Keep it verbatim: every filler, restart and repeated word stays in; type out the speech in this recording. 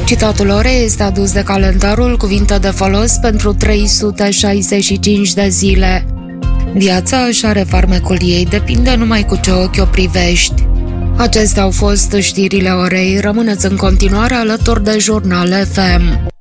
Citatul orei este adus de calendarul Cuvinte de folos pentru trei sute șaizeci și cinci de zile. Viața își are farmecul ei, depinde numai cu ce ochi o privești. Acestea au fost știrile orei, rămâneți în continuare alături de Jurnal F M.